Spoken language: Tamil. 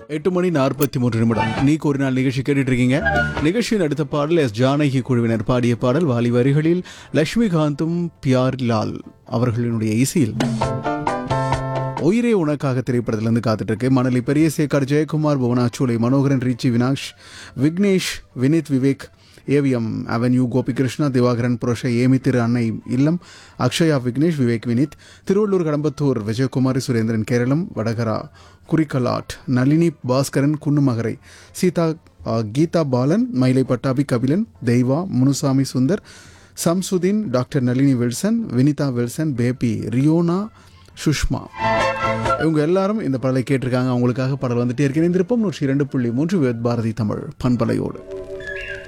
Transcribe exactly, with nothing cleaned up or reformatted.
எட்டு மணி நாற்பத்தி மூன்று நிமிடம் நீக்கு ஒரு நாள் நிகழ்ச்சி கேட்டுட்டு இருக்கீங்க. நிகழ்ச்சியின் அடுத்த பாடல் எஸ் ஜானகி குழுவினர் பாடிய பாடல். வாலி வரிகளில் லட்சுமிகாந்தும் பியார் லால் அவர்களினுடைய இசையில் உயிரே உனக்காக திரைப்படத்திலிருந்து காத்துட்டு இருக்கு. Manali பெரியசேகர், Jayakumar, புவனாச்சூலை, Manoharan, rich, Vinash, Vignesh, Vineet, Vivek, AVM avenue, Gopikrishna, Divakaran, புரோஷ, Amy திரு அன்னை இல்லம், அக்ஷயா, விக்னேஷ், விவேக், வினித், திருவள்ளூர், கடம்பத்தூர், விஜயகுமாரி, சுரேந்திரன், கேரளம், வடகரா, குறிக்கலாட், நளினி, பாஸ்கரன், குன்னுமகரை, சீதா, கீதா பாலன், மயிலை பட்டாபி, கபிலன், தெய்வா, Munusamy Sundar, Samsudeen, doctor Nalini Wilson, Vinitha Wilson, baby, Riona, Sushma, இவங்க எல்லாரும் இந்த பாடலை கேட்டிருக்காங்க. அவங்களுக்காக பாடல் வந்துட்டே இருக்கிறேன். திருப்பம் நூற்றி இரண்டு புள்ளி மூன்று பாரதி தமிழ் பண்பலையோடு.